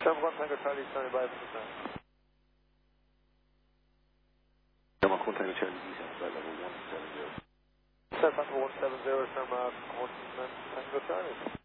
71 Tango Charlie, standing by for the 71 Tango Charlie, descend by level 170. Set level 170 from Horton Tango Charlie.